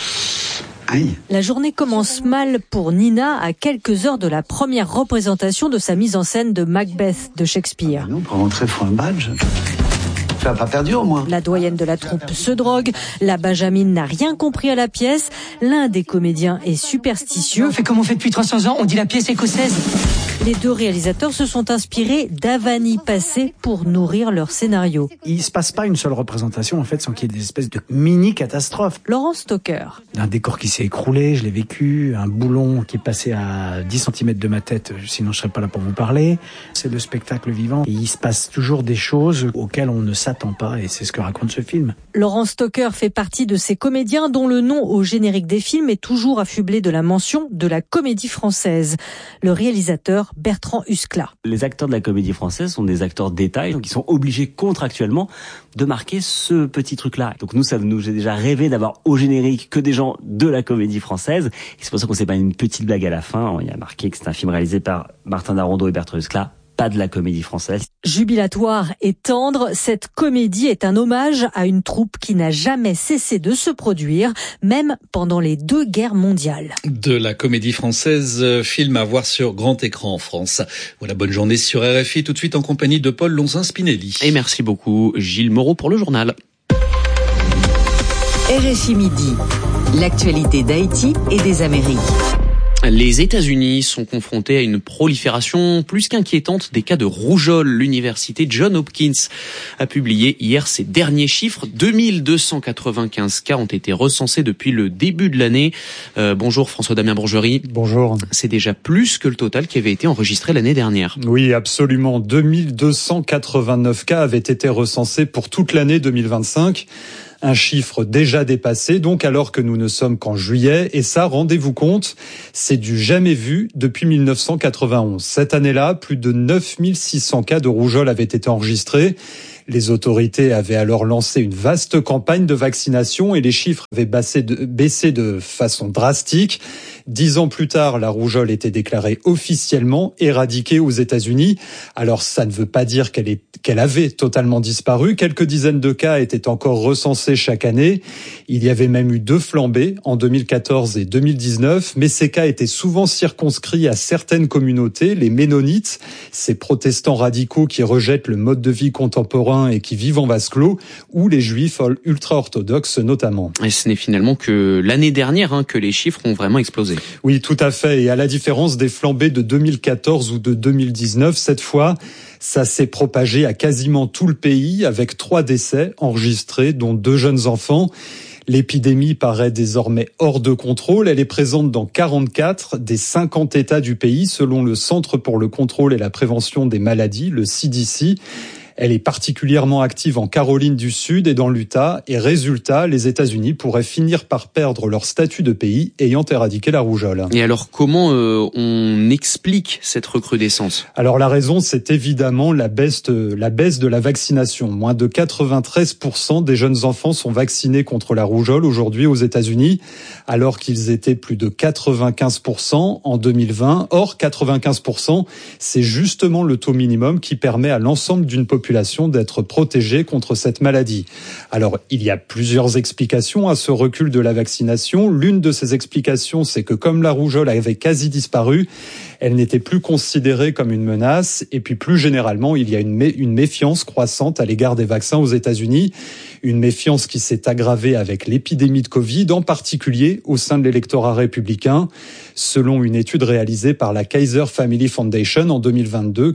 Aïe. La journée commence mal pour Nina à quelques heures de la première représentation de sa mise en scène de Macbeth de Shakespeare. Non, pour rentrer, faut un badge. Tu l'as pas perdu au moins. La doyenne de la troupe se drogue, la Benjamine n'a rien compris à la pièce, l'un des comédiens est superstitieux. On fait comme on fait depuis 300 ans, on dit la pièce écossaise. Les deux réalisateurs se sont inspirés d'Avani Passé pour nourrir leur scénario. Il se passe pas une seule représentation en fait sans qu'il y ait des espèces de mini-catastrophes. Laurence Stocker. Un décor qui s'est écroulé, je l'ai vécu, un boulon qui est passé à 10 cm de ma tête, sinon je serais pas là pour vous parler. C'est le spectacle vivant. Et il se passe toujours des choses auxquelles on ne s'attend pas et c'est ce que raconte ce film. Laurence Stocker fait partie de ces comédiens dont le nom au générique des films est toujours affublé de la mention de la Comédie Française. Le réalisateur Bertrand Huskla. Les acteurs de la Comédie Française sont des acteurs d'état, donc ils sont obligés contractuellement de marquer ce petit truc-là. Donc nous, ça nous a déjà rêvé d'avoir au générique que des gens de la Comédie Française. Et c'est pour ça qu'on s'est pas une petite blague à la fin. Il y a marqué que c'est un film réalisé par Martin Darondeau et Bertrand Huskla, pas de la Comédie Française. Jubilatoire et tendre, cette comédie est un hommage à une troupe qui n'a jamais cessé de se produire, même pendant les 2 guerres mondiales. De la Comédie Française, film à voir sur grand écran en France. Voilà, bonne journée sur RFI, tout de suite en compagnie de Paul Lonzin-Spinelli. Et merci beaucoup Gilles Moreau pour le journal. RFI Midi, l'actualité d'Haïti et des Amériques. Les États-Unis sont confrontés à une prolifération plus qu'inquiétante des cas de rougeole. L'université Johns Hopkins a publié hier ses derniers chiffres. 2295 cas ont été recensés depuis le début de l'année. Bonjour François-Damien Bourgerie. Bonjour. C'est déjà plus que le total qui avait été enregistré l'année dernière. Oui, absolument. 2289 cas avaient été recensés pour toute l'année 2025. Un chiffre déjà dépassé, donc, alors que nous ne sommes qu'en juillet. Et ça, rendez-vous compte, c'est du jamais vu depuis 1991. Cette année-là, plus de 9600 cas de rougeole avaient été enregistrés. Les autorités avaient alors lancé une vaste campagne de vaccination et les chiffres avaient baissé de façon drastique. 10 ans plus tard, la rougeole était déclarée officiellement éradiquée aux États-Unis. Alors ça ne veut pas dire qu'elle avait totalement disparu. Quelques dizaines de cas étaient encore recensés chaque année. Il y avait même eu 2 flambées en 2014 et 2019, mais ces cas étaient souvent circonscrits à certaines communautés, les Ménonites, ces protestants radicaux qui rejettent le mode de vie contemporain et qui vivent en vase clos, ou les juifs ultra-orthodoxes notamment. Et ce n'est finalement que l'année dernière que les chiffres ont vraiment explosé. Oui, tout à fait. Et à la différence des flambées de 2014 ou de 2019, cette fois, ça s'est propagé à quasiment tout le pays avec 3 décès enregistrés, dont 2 jeunes enfants. L'épidémie paraît désormais hors de contrôle. Elle est présente dans 44 des 50 États du pays, selon le Centre pour le contrôle et la prévention des maladies, le CDC. Elle est particulièrement active en Caroline du Sud et dans l'Utah. Et résultat, les États-Unis pourraient finir par perdre leur statut de pays ayant éradiqué la rougeole. Et alors, comment on explique cette recrudescence ? Alors, la raison, c'est évidemment la baisse de la vaccination. Moins de 93% des jeunes enfants sont vaccinés contre la rougeole aujourd'hui aux États-Unis, alors qu'ils étaient plus de 95% en 2020. Or, 95%, c'est justement le taux minimum qui permet à l'ensemble d'une population d'être protégée contre cette maladie. Alors, il y a plusieurs explications à ce recul de la vaccination. L'une de ces explications, c'est que comme la rougeole avait quasi disparu, elle n'était plus considérée comme une menace. Et puis plus généralement, il y a une méfiance croissante à l'égard des vaccins aux États-Unis. Une méfiance qui s'est aggravée avec l'épidémie de Covid, en particulier au sein de l'électorat républicain. Selon une étude réalisée par la Kaiser Family Foundation en 2022,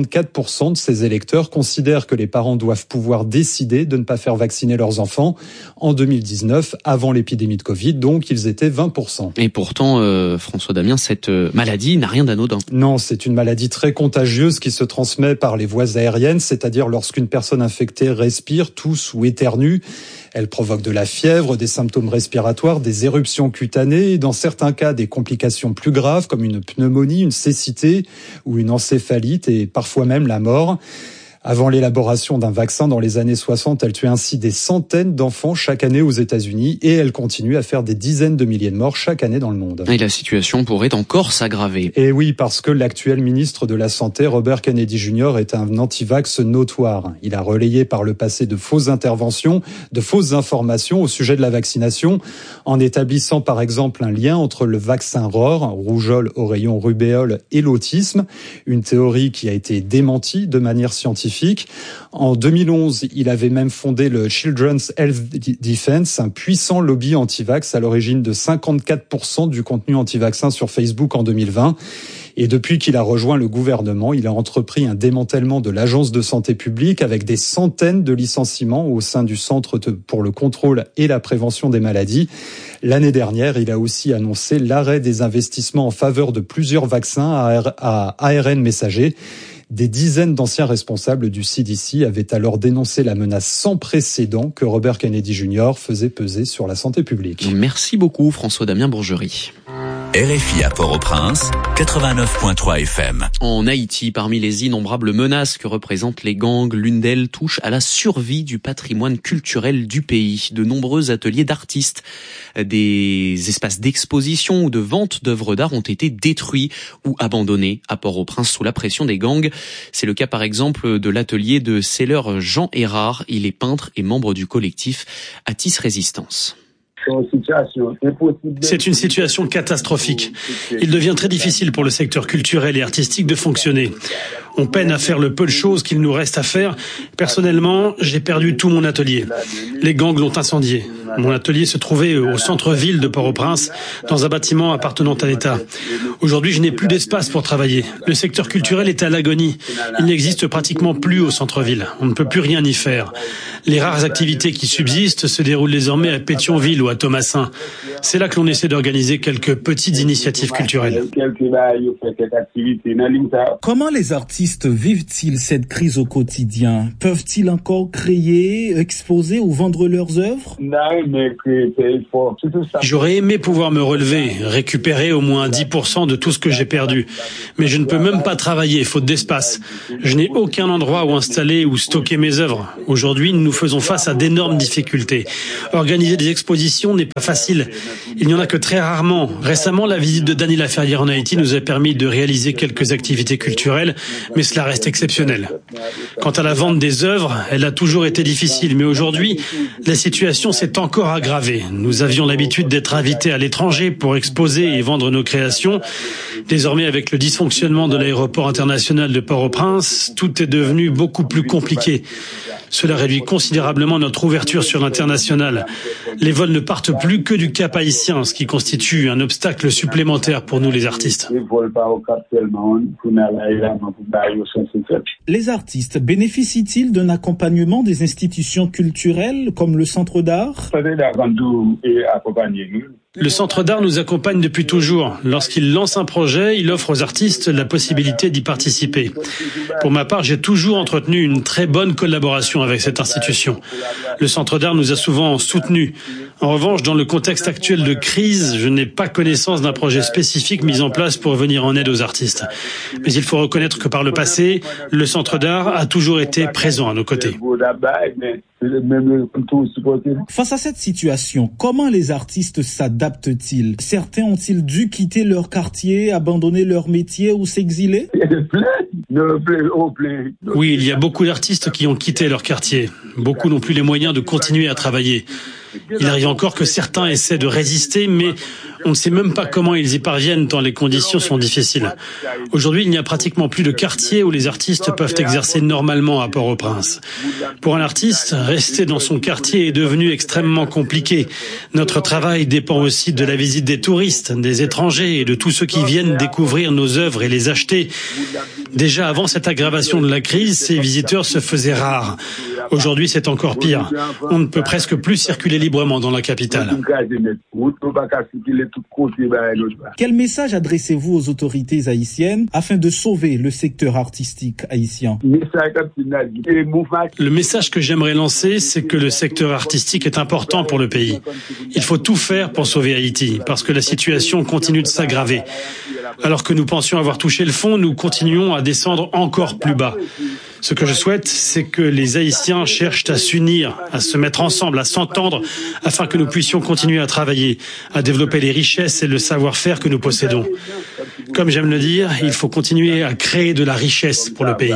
44% de ces électeurs considèrent que les parents doivent pouvoir décider de ne pas faire vacciner leurs enfants. En 2019, avant l'épidémie de Covid, donc ils étaient 20%. Et pourtant, François Damien, cette maladie n'a rien d'anodin. Non, c'est une maladie très contagieuse qui se transmet par les voies aériennes, c'est-à-dire lorsqu'une personne infectée respire, tousse ou éternue. Elle provoque de la fièvre, des symptômes respiratoires, des éruptions cutanées et dans certains cas des complications plus graves comme une pneumonie, une cécité ou une encéphalite et parfois même la mort. Avant l'élaboration d'un vaccin dans les années 60, elle tuait ainsi des centaines d'enfants chaque année aux États-Unis et elle continue à faire des dizaines de milliers de morts chaque année dans le monde. Et la situation pourrait encore s'aggraver. Et oui, parce que l'actuel ministre de la Santé, Robert Kennedy Jr., est un anti-vax notoire. Il a relayé par le passé de fausses interventions, de fausses informations au sujet de la vaccination, en établissant par exemple un lien entre le vaccin ROR, rougeole, oreillon, rubéole, et l'autisme, une théorie qui a été démentie de manière scientifique. En 2011, il avait même fondé le Children's Health Defense, un puissant lobby anti-vax à l'origine de 54% du contenu anti-vaccin sur Facebook en 2020. Et depuis qu'il a rejoint le gouvernement, il a entrepris un démantèlement de l'Agence de santé publique avec des centaines de licenciements au sein du Centre pour le contrôle et la prévention des maladies. L'année dernière, il a aussi annoncé l'arrêt des investissements en faveur de plusieurs vaccins à ARN messager. Des dizaines d'anciens responsables du CDC avaient alors dénoncé la menace sans précédent que Robert Kennedy Jr. faisait peser sur la santé publique. Merci beaucoup François-Damien Bourgerie. RFI à Port-au-Prince, 89.3 FM. En Haïti, parmi les innombrables menaces que représentent les gangs, l'une d'elles touche à la survie du patrimoine culturel du pays. De nombreux ateliers d'artistes, des espaces d'exposition ou de vente d'œuvres d'art ont été détruits ou abandonnés à Port-au-Prince sous la pression des gangs. C'est le cas par exemple de l'atelier de Seller Jean Erard. Il est peintre et membre du collectif Atis Résistance. C'est une situation catastrophique. Il devient très difficile pour le secteur culturel et artistique de fonctionner. On peine à faire le peu de choses qu'il nous reste à faire. Personnellement, j'ai perdu tout mon atelier. Les gangs l'ont incendié. Mon atelier se trouvait au centre-ville de Port-au-Prince, dans un bâtiment appartenant à l'État. Aujourd'hui, je n'ai plus d'espace pour travailler. Le secteur culturel est à l'agonie. Il n'existe pratiquement plus au centre-ville. On ne peut plus rien y faire. Les rares activités qui subsistent se déroulent désormais à Pétionville ou à Thomassin. C'est là que l'on essaie d'organiser quelques petites initiatives culturelles. Comment les artistes vivent-ils cette crise au quotidien? Peuvent-ils encore créer, exposer ou vendre leurs œuvres? J'aurais aimé pouvoir me relever, récupérer au moins 10% de tout ce que j'ai perdu. Mais je ne peux même pas travailler, faute d'espace. Je n'ai aucun endroit où installer ou stocker mes œuvres. Aujourd'hui, nous faisons face à d'énormes difficultés. Organiser des expositions n'est pas facile. Il n'y en a que très rarement. Récemment, la visite de Dany Laferrière en Haïti nous a permis de réaliser quelques activités culturelles, mais cela reste exceptionnel. Quant à la vente des œuvres, elle a toujours été difficile, mais aujourd'hui, la situation s'est encore aggravée. Nous avions l'habitude d'être invités à l'étranger pour exposer et vendre nos créations. Désormais, avec le dysfonctionnement de l'aéroport international de Port-au-Prince, tout est devenu beaucoup plus compliqué. Cela réduit considérablement notre ouverture sur l'international. Les vols ne partent plus que du Cap Haïtien, ce qui constitue un obstacle supplémentaire pour nous les artistes. Les artistes bénéficient-ils d'un accompagnement des institutions culturelles comme le Centre d'art? Le Centre d'art nous accompagne depuis toujours. Lorsqu'il lance un projet, il offre aux artistes la possibilité d'y participer. Pour ma part, j'ai toujours entretenu une très bonne collaboration avec cette institution. Le Centre d'art nous a souvent soutenus. En revanche, dans le contexte actuel de crise, je n'ai pas connaissance d'un projet spécifique mis en place pour venir en aide aux artistes. Mais il faut reconnaître que par le passé, le Centre d'art a toujours été présent à nos côtés. Face à cette situation, comment les artistes s'adaptent-ils? Certains ont-ils dû quitter leur quartier, abandonner leur métier ou s'exiler? Oui, il y a beaucoup d'artistes qui ont quitté leur quartier. Beaucoup n'ont plus les moyens de continuer à travailler. Il arrive encore que certains essaient de résister, mais on ne sait même pas comment ils y parviennent tant les conditions sont difficiles. Aujourd'hui, il n'y a pratiquement plus de quartier où les artistes peuvent exercer normalement à Port-au-Prince. Pour un artiste, rester dans son quartier est devenu extrêmement compliqué. Notre travail dépend aussi de la visite des touristes, des étrangers et de tous ceux qui viennent découvrir nos œuvres et les acheter. Déjà avant cette aggravation de la crise, ces visiteurs se faisaient rares. Aujourd'hui, c'est encore pire. On ne peut presque plus circuler librement dans la capitale. Quel message adressez-vous aux autorités haïtiennes afin de sauver le secteur artistique haïtien? Le message que j'aimerais lancer, c'est que le secteur artistique est important pour le pays. Il faut tout faire pour sauver Haïti, parce que la situation continue de s'aggraver. Alors que nous pensions avoir touché le fond, nous continuons à descendre encore plus bas. Ce que je souhaite, c'est que les Haïtiens cherchent à s'unir, à se mettre ensemble, à s'entendre, afin que nous puissions continuer à travailler, à développer les richesses et le savoir-faire que nous possédons. Comme j'aime le dire, il faut continuer à créer de la richesse pour le pays.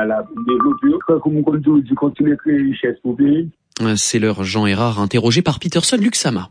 C'est l'heure Jean Errard, interrogé par Peterson Luxama.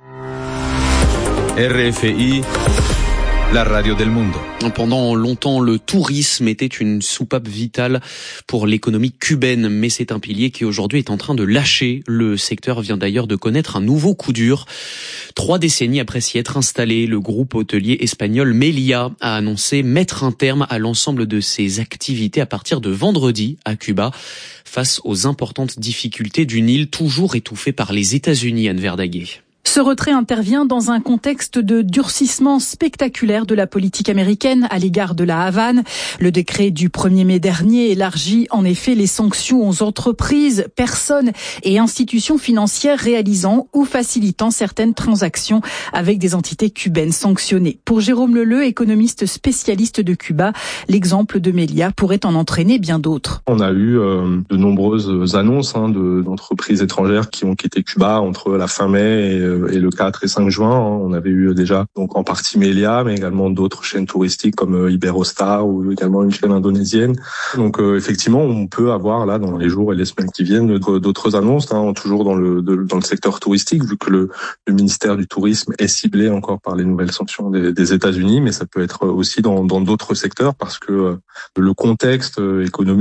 RFI, la radio del mundo. Pendant longtemps, le tourisme était une soupape vitale pour l'économie cubaine, mais c'est un pilier qui aujourd'hui est en train de lâcher. Le secteur vient d'ailleurs de connaître un nouveau coup dur. 3 décennies après s'y être installé, le groupe hôtelier espagnol Meliá a annoncé mettre un terme à l'ensemble de ses activités à partir de vendredi à Cuba, face aux importantes difficultés d'une île toujours étouffée par les États-Unis, Anne Verdaguer. Ce retrait intervient dans un contexte de durcissement spectaculaire de la politique américaine à l'égard de la Havane. Le décret du 1er mai dernier élargit en effet les sanctions aux entreprises, personnes et institutions financières réalisant ou facilitant certaines transactions avec des entités cubaines sanctionnées. Pour Jérôme Leleu, économiste spécialiste de Cuba, l'exemple de Meliá pourrait en entraîner bien d'autres. On a eu de nombreuses annonces d'entreprises étrangères qui ont quitté Cuba entre la fin mai et le 4 et 5 juin. On avait eu déjà donc en partie Meliá, mais également d'autres chaînes touristiques comme Iberostar ou également une chaîne indonésienne. Donc effectivement, on peut avoir là dans les jours et les semaines qui viennent d'autres annonces, toujours dans le secteur touristique, vu que le ministère du Tourisme est ciblé encore par les nouvelles sanctions des États-Unis, mais ça peut être aussi dans d'autres secteurs parce que le contexte économique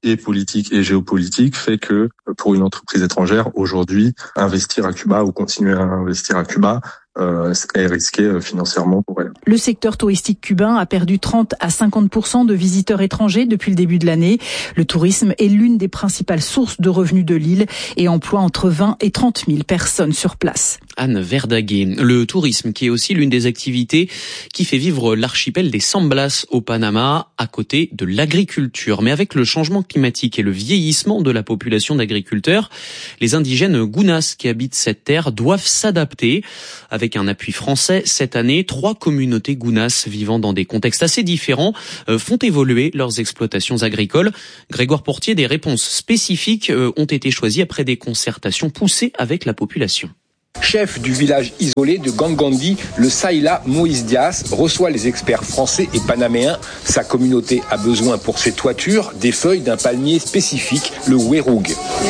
et politique et géopolitique fait que pour une entreprise étrangère aujourd'hui, investir à Cuba ou continuer à investir à Cuba est risqué financièrement pour elle. Le secteur touristique cubain a perdu 30 à 50% de visiteurs étrangers depuis le début de l'année. Le tourisme est l'une des principales sources de revenus de l'île et emploie entre 20 et 30 000 personnes sur place. Anne Verdaguer. Le tourisme qui est aussi l'une des activités qui fait vivre l'archipel des San Blas au Panama à côté de l'agriculture. Mais avec le changement climatique et le vieillissement de la population d'agriculteurs, les indigènes Gunas qui habitent cette terre doivent s'adapter. Avec un appui français, cette année, 3 communautés Gunas vivant dans des contextes assez différents font évoluer leurs exploitations agricoles. Grégoire Portier, des réponses spécifiques ont été choisies après des concertations poussées avec la population. Chef du village isolé de Gangandi, le Saïla Moïse Dias reçoit les experts français et panaméens. Sa communauté a besoin pour ses toitures des feuilles d'un palmier spécifique, le Werug.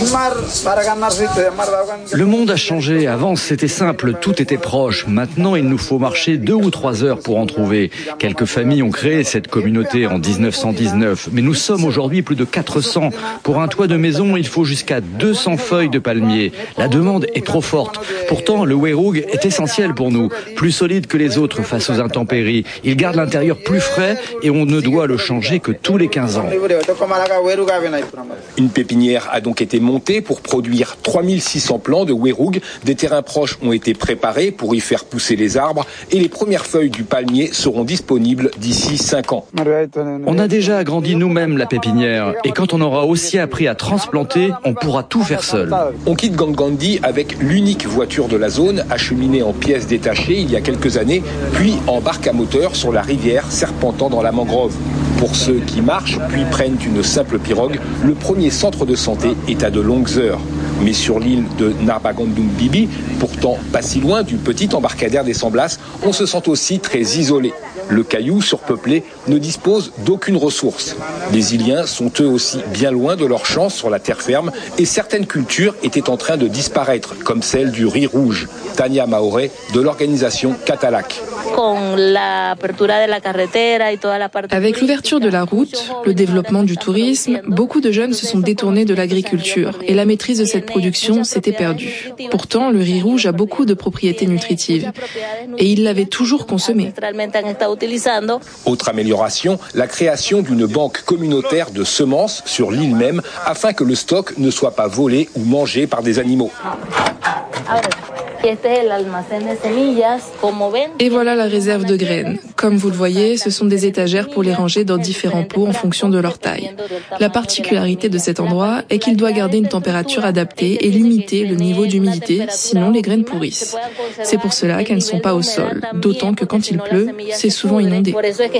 Le monde a changé. Avant, c'était simple, tout était proche. Maintenant, il nous faut marcher 2 ou 3 heures pour en trouver. Quelques familles ont créé cette communauté en 1919, mais nous sommes aujourd'hui plus de 400. Pour un toit de maison, il faut jusqu'à 200 feuilles de palmier. La demande est trop forte. Pourtant, le Werug est essentiel pour nous, plus solide que les autres face aux intempéries. Il garde l'intérieur plus frais et on ne doit le changer que tous les 15 ans. Une pépinière a donc été montée pour produire 3600 plants de Werug. Des terrains proches ont été préparés pour y faire pousser les arbres et les premières feuilles du palmier seront disponibles d'ici 5 ans. On a déjà agrandi nous-mêmes la pépinière et quand on aura aussi appris à transplanter, on pourra tout faire seul. On quitte Gangandi avec l'unique voiture de la zone, acheminée en pièces détachées il y a quelques années, puis en barque à moteur sur la rivière serpentant dans la mangrove. Pour ceux qui marchent puis prennent une simple pirogue, le premier centre de santé est à de longues heures. Mais sur l'île de Narbagandung Bibi, pourtant pas si loin du petit embarcadère des San Blas, on se sent aussi très isolé. Le caillou surpeuplé ne dispose d'aucune ressource. Les Iliens sont eux aussi bien loin de leur chance sur la terre ferme et certaines cultures étaient en train de disparaître, comme celle du riz rouge. Tania Maoré de l'organisation Catalac. Avec l'ouverture de la route, le développement du tourisme, beaucoup de jeunes se sont détournés de l'agriculture et la maîtrise de cette production s'était perdue. Pourtant, le riz rouge a beaucoup de propriétés nutritives et ils l'avaient toujours consommé. Autre amélioration, la création d'une banque communautaire de semences sur l'île même afin que le stock ne soit pas volé ou mangé par des animaux. Et voilà la réserve de graines. Comme vous le voyez, ce sont des étagères pour les ranger dans différents pots en fonction de leur taille. La particularité de cet endroit est qu'il doit garder une température adaptée et limiter le niveau d'humidité, sinon les graines pourrissent. C'est pour cela qu'elles ne sont pas au sol, d'autant que quand il pleut, c'est souvent inondé.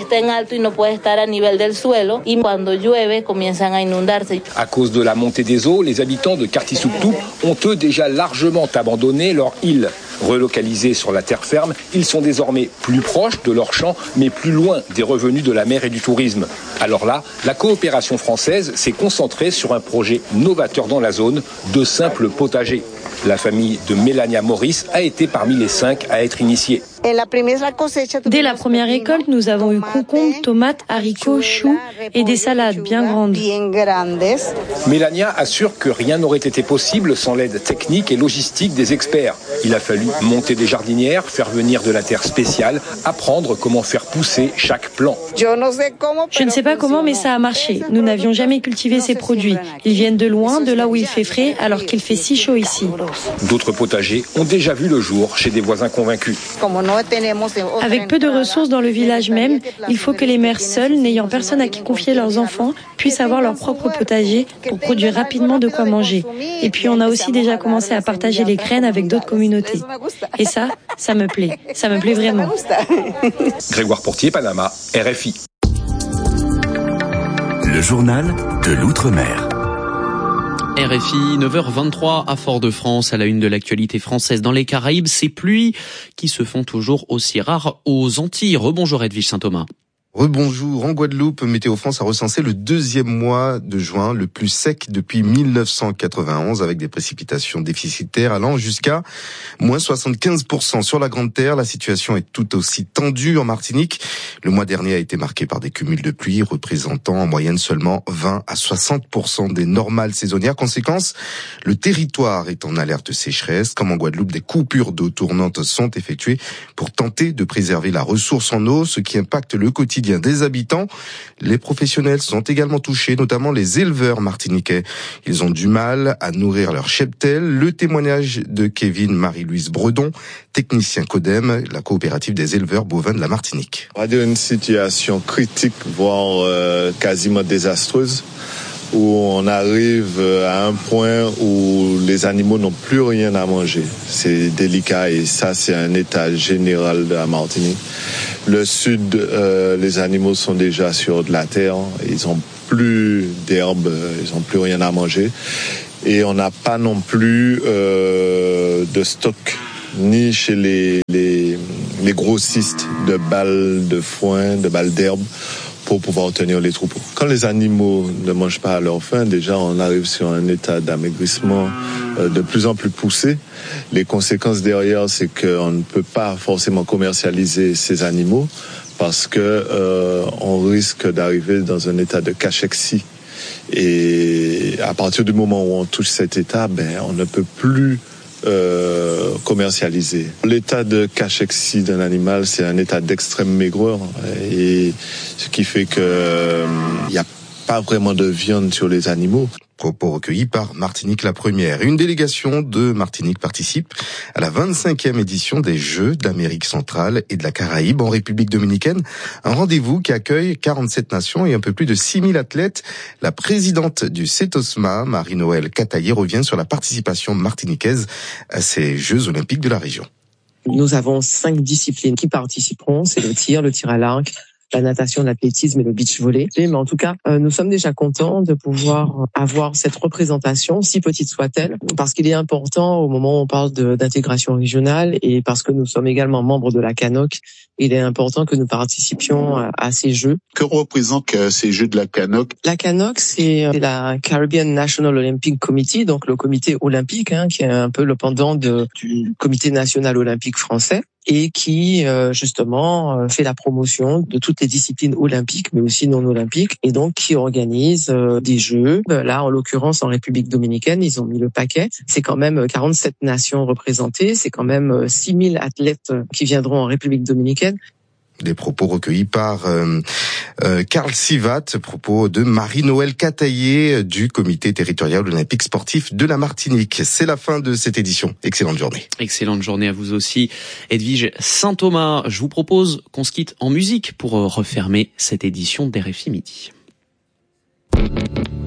À cause de la montée des eaux, les habitants de Kartisuktuk ont eux déjà largement abandonné leur île. Relocalisés sur la terre ferme, ils sont désormais plus proches de leurs champs, mais plus loin des revenus de la mer et du tourisme. Alors là, la coopération française s'est concentrée sur un projet novateur dans la zone, de simples potagers. La famille de Melania Morris a été parmi les 5 à être initiée. Dès la première récolte, nous avons eu concombres, tomates, haricots, choux et des salades bien grandes. Melania assure que rien n'aurait été possible sans l'aide technique et logistique des experts. Il a fallu monter des jardinières, faire venir de la terre spéciale, apprendre comment faire pousser chaque plant. Je ne sais pas comment, mais ça a marché. Nous n'avions jamais cultivé ces produits. Ils viennent de loin, de là où il fait frais, alors qu'il fait si chaud ici. D'autres potagers ont déjà vu le jour chez des voisins convaincus. Avec peu de ressources dans le village même, il faut que les mères seules, n'ayant personne à qui confier leurs enfants, puissent avoir leur propre potager pour produire rapidement de quoi manger. Et puis on a aussi déjà commencé à partager les graines avec d'autres communautés. Et ça me plaît. Ça me plaît vraiment. Grégoire Portier, Panama, RFI. Le journal de l'Outre-mer. RFI, 9h23 à Fort-de-France, à la une de l'actualité française dans les Caraïbes, ces pluies qui se font toujours aussi rares aux Antilles. Rebonjour Edwige Saint-Thomas. Rebonjour, en Guadeloupe, Météo France a recensé le 2e mois de juin, le plus sec depuis 1991, avec des précipitations déficitaires allant jusqu'à moins 75%. Sur la Grande Terre, la situation est tout aussi tendue en Martinique. Le mois dernier a été marqué par des cumuls de pluie représentant en moyenne seulement 20 à 60% des normales saisonnières. Conséquence, le territoire est en alerte sécheresse. Comme en Guadeloupe, des coupures d'eau tournantes sont effectuées pour tenter de préserver la ressource en eau, ce qui impacte le quotidien des habitants. Les professionnels sont également touchés, notamment les éleveurs martiniquais. Ils ont du mal à nourrir leur cheptel. Le témoignage de Kevin Marie-Louise Bredon, technicien CODEM, la coopérative des éleveurs bovins de la Martinique. On va dire une situation critique, voire quasiment désastreuse, où on arrive à un point où les animaux n'ont plus rien à manger. C'est délicat et ça, c'est un état général de la Martinique. Le sud, les animaux sont déjà sur de la terre, ils ont plus d'herbe, ils ont plus rien à manger. Et on n'a pas non plus de stock, ni chez les grossistes de balles de foin, de balles d'herbe, pour pouvoir tenir les troupeaux. Quand les animaux ne mangent pas à leur faim, déjà on arrive sur un état d'amaigrissement de plus en plus poussé. Les conséquences derrière, c'est qu'on ne peut pas forcément commercialiser ces animaux parce que on risque d'arriver dans un état de cachexie. Et à partir du moment où on touche cet état, on ne peut plus commercialisé. L'état de cachexie d'un animal, c'est un état d'extrême maigreur, et ce qui fait que il n'y a pas vraiment de viande sur les animaux. Propos recueillis par Martinique la Première. Une délégation de Martinique participe à la 25e édition des Jeux d'Amérique centrale et de la Caraïbe en République dominicaine. Un rendez-vous qui accueille 47 nations et un peu plus de 6000 athlètes. La présidente du CETOSMA, Marie-Noëlle Cataillé, revient sur la participation martiniquaise à ces Jeux olympiques de la région. Nous avons 5 disciplines qui participeront. C'est le tir à l'arc, la natation, l'athlétisme et le beach volley. Mais en tout cas, nous sommes déjà contents de pouvoir avoir cette représentation, si petite soit-elle, parce qu'il est important au moment où on parle d'intégration régionale et parce que nous sommes également membres de la CANOC, il est important que nous participions à ces Jeux. Que représentent ces Jeux de la CANOC? La CANOC, c'est la Caribbean National Olympic Committee, donc le comité olympique, qui est un peu le pendant du comité national olympique français, et qui justement fait la promotion de toutes les disciplines olympiques mais aussi non olympiques, et donc qui organise des Jeux. Là, en l'occurrence, en République dominicaine, ils ont mis le paquet. C'est quand même 47 nations représentées, c'est quand même 6000 athlètes qui viendront en République dominicaine. Des propos recueillis par Karl Sivat, propos de Marie-Noëlle Cataillé du comité territorial olympique sportif de la Martinique. C'est la fin de cette édition. Excellente journée. Excellente journée à vous aussi. Edwige Saint-Thomas, je vous propose qu'on se quitte en musique pour refermer cette édition d'RFI Midi.